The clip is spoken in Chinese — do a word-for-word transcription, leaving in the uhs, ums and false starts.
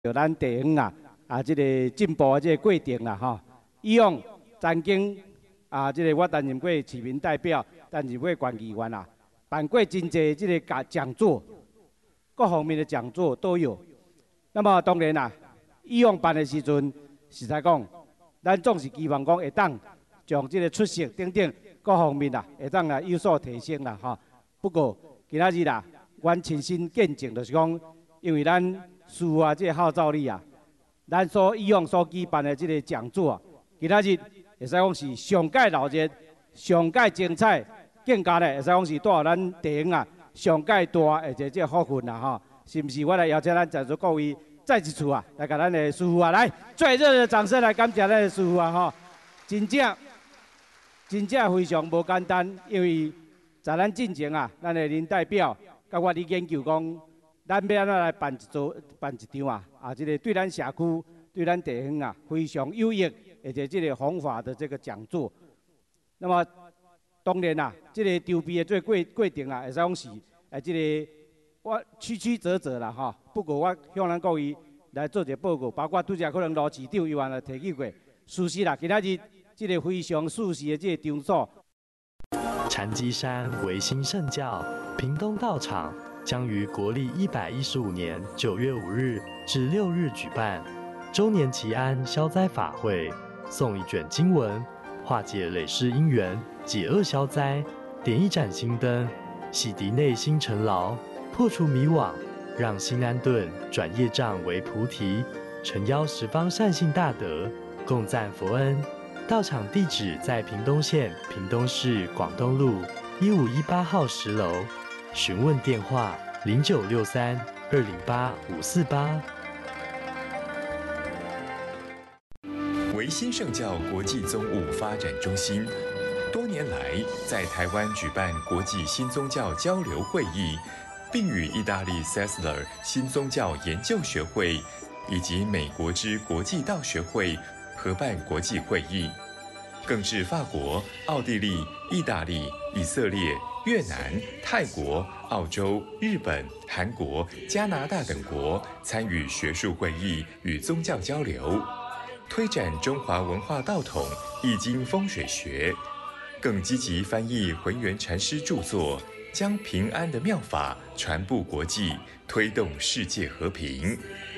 就咱地方啊啊，这个进步的这个过程啦吼。以往曾经啊，这个我担任过市民代表，担任过县议员啊，办过真济这个讲讲座，各方面的讲座都有。那么当然啦，以往办的时阵，实在讲，咱总是希望讲会当将这个出席等等各方面啦，会当来有所提升啦吼。不过今仔日啦，阮亲身见证就是讲，因为咱事啊，这个号召力啊，咱所以往所举办的这个讲座啊，今仔日会使讲是上届热热、上届精彩，更加咧会使讲是带咱地方啊上届大而且这个福分啦吼，是毋是？我来邀请咱在座各位再一次啊，来给咱的师傅啊，来最热烈的掌声来感谢咱的师傅啊吼，真正真正非常无简单，因为在咱进前啊，咱的林代表甲我伫研究讲。咱要安怎来办一组、办一场啊？啊，这个对咱社区、对咱地方啊，非常有益，而且这个方法的这个讲座。那么当然啦，这个筹备的这个过过程啊，会使讲是，诶，这个我曲曲折折啦吼。不过我向咱各位来做一个报告，包括拄则可能罗市长伊原来提起过，事实啦，今仔日这个非常舒适的这个场所。 禅机山维新圣教屏东道场。将于国历一百一十五年九月五日至六日举办周年祈安消灾法会，送一卷经文，化解累世因缘，解厄消灾，点一盏心灯，洗涤内心尘劳，破除迷惘，让心安顿，转业障为菩提，诚邀十方善信大德共赞佛恩。道场地址在屏东县屏东市广东路一五一八号十楼。询问电话：零九六三二零八五四八。 维新圣教国际宗务发展中心多年来在台湾举办国际新宗教交流会议，并与意大利 Sessler 新宗教研究学会以及美国之国际道学会合办国际会议，更至法国、奥地利、意大利、以色列、越南、泰国、澳洲、日本、韩国、加拿大等国参与学术会议与宗教交流，推展中华文化道统、易经风水学，更积极翻译浑元禅师著作，将平安的妙法传布国际，推动世界和平。